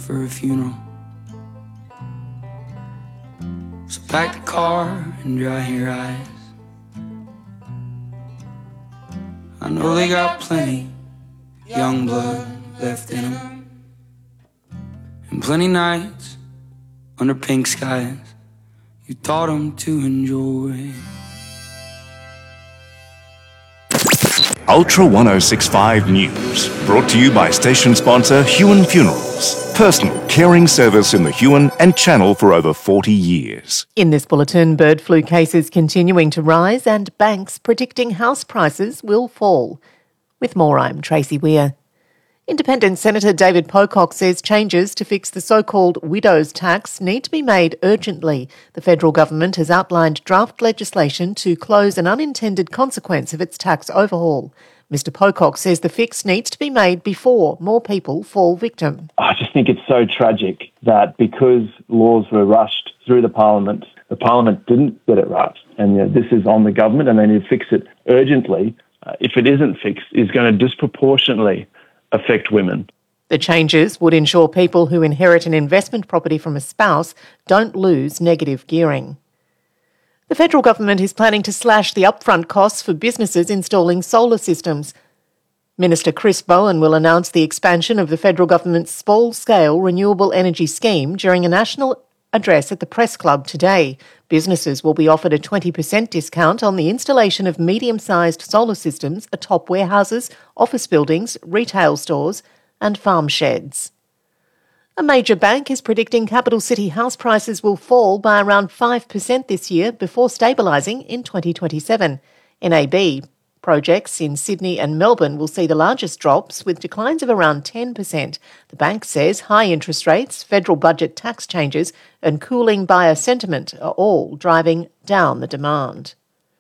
for a funeral. So pack the car and dry your eyes. I know they got plenty young blood left in them, and plenty nights under pink skies you taught them to enjoy. Ultra 1065 News, brought to you by station sponsor Huon Funerals. Personal caring service in the Huon and Channel for over 40 years. In this bulletin, bird flu cases continuing to rise and banks predicting house prices will fall. With more, I'm Tracy Weir. Independent Senator David Pocock says changes to fix the so-called widow's tax need to be made urgently. The federal government has outlined draft legislation to close an unintended consequence of its tax overhaul. Mr Pocock says the fix needs to be made before more people fall victim. I just think it's so tragic that because laws were rushed through the Parliament didn't get it right. And this is on the government and they need to fix it urgently. If it isn't fixed, it's going to disproportionately affect women. The changes would ensure people who inherit an investment property from a spouse don't lose negative gearing. The federal government is planning to slash the upfront costs for businesses installing solar systems. Minister Chris Bowen will announce the expansion of the federal government's small-scale renewable energy scheme during a national address at the Press Club today. Businesses will be offered a 20% discount on the installation of medium-sized solar systems atop warehouses, office buildings, retail stores and farm sheds. A major bank is predicting capital city house prices will fall by around 5% this year before stabilising in 2027. NAB projects in Sydney and Melbourne will see the largest drops, with declines of around 10%. The bank says high interest rates, federal budget tax changes and cooling buyer sentiment are all driving down the demand.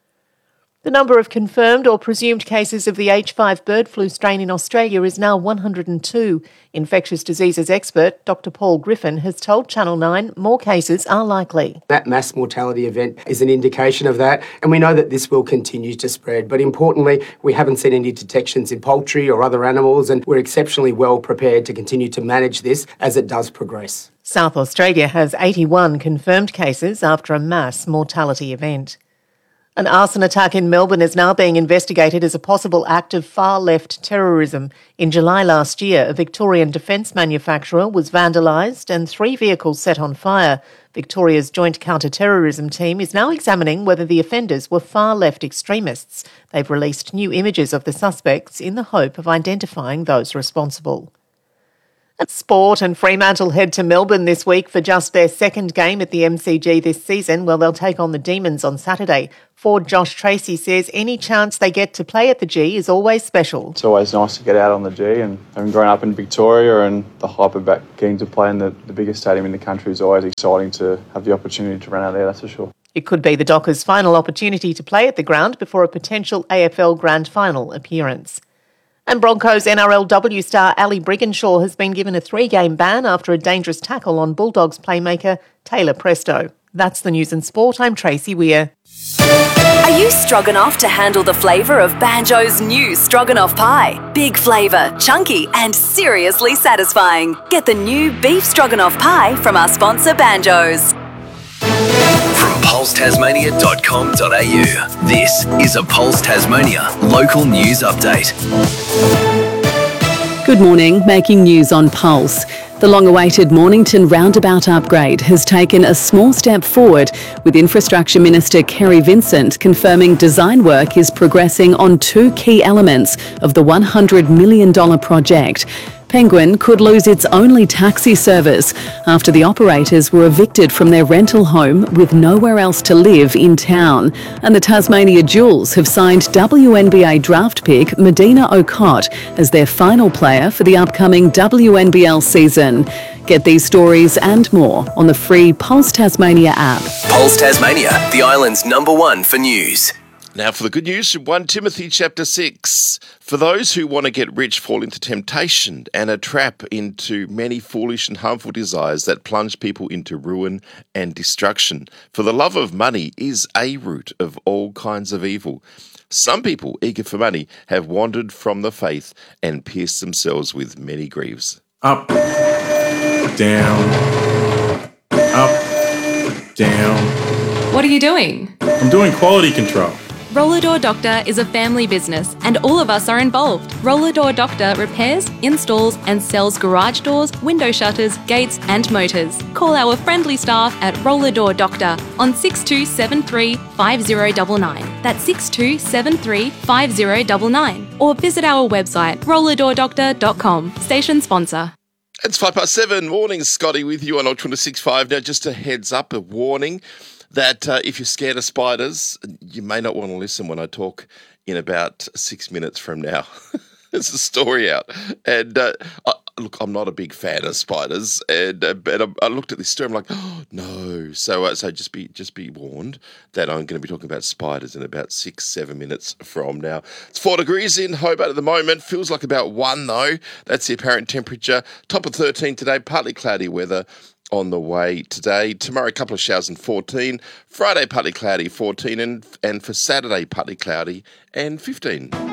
The number of confirmed or presumed cases of the H5 bird flu strain in Australia is now 102. Infectious diseases expert Dr Paul Griffin has told Channel 9 more cases are likely. That mass mortality event is an indication of that, and we know that this will continue to spread. But importantly, we haven't seen any detections in poultry or other animals, and we're exceptionally well prepared to continue to manage this as it does progress. South Australia has 81 confirmed cases after a mass mortality event. An arson attack in Melbourne is now being investigated as a possible act of far-left terrorism. In July last year, a Victorian defence manufacturer was vandalised and 3 vehicles set on fire. Victoria's Joint Counter-Terrorism team is now examining whether the offenders were far-left extremists. They've released new images of the suspects in the hope of identifying those responsible. At sport, and Fremantle head to Melbourne this week for just their second game at the MCG this season. Well, they'll take on the Demons on Saturday. Forward Josh Tracy says any chance they get to play at the G is always special. It's always nice to get out on the G, and having grown up in Victoria and the hype of getting to play in the biggest stadium in the country is always exciting to have the opportunity to run out there, that's for sure. It could be the Dockers' final opportunity to play at the ground before a potential AFL Grand Final appearance. And Broncos NRLW star Ali Brigginshaw has been given a 3-game ban after a dangerous tackle on Bulldogs playmaker Taylor Presto. That's the news and sport. I'm Tracy Weir. Are you stroganoff to handle the flavour of Banjo's new stroganoff pie? Big flavour, chunky and seriously satisfying. Get the new beef stroganoff pie from our sponsor Banjo's. From pulsetasmania.com.au, this is a Pulse Tasmania local news update. Good morning, making news on Pulse. The long-awaited Mornington roundabout upgrade has taken a small step forward, with Infrastructure Minister Kerry Vincent confirming design work is progressing on 2 key elements of the $100 million project. Penguin could lose its only taxi service after the operators were evicted from their rental home with nowhere else to live in town. And the Tasmania Jewels have signed WNBA draft pick Medina Okot as their final player for the upcoming WNBL season. Get these stories and more on the free Pulse Tasmania app. Pulse Tasmania, the island's #1 for news. Now for the good news from 1 Timothy chapter 6. For those who want to get rich fall into temptation and a trap into many foolish and harmful desires that plunge people into ruin and destruction. For the love of money is a root of all kinds of evil. Some people, eager for money, have wandered from the faith and pierced themselves with many griefs. Up, down, up, down. What are you doing? I'm doing quality control. Roller Door Doctor is a family business and all of us are involved. Roller Door Doctor repairs, installs and sells garage doors, window shutters, gates and motors. Call our friendly staff at Roller Door Doctor on 6273 5099. That's 6273 5099. Or visit our website rollerdoordoctor.com. Station sponsor. It's 7:05. Morning, Scotty with you on Ultra 65. Now, just a heads up, a warning that if you're scared of spiders, you may not want to listen when I talk in about 6 minutes from now. There's a story out. And look, I'm not a big fan of spiders. And I looked at this story, I'm like, oh, no. So just be warned that I'm going to be talking about spiders in about 6-7 minutes from now. It's 4 degrees in Hobart at the moment. Feels like about 1, though. That's the apparent temperature. Top of 13 today, partly cloudy weather on the way today. Tomorrow, a couple of showers and 14. Friday, partly cloudy, 14. And for Saturday, partly cloudy and 15.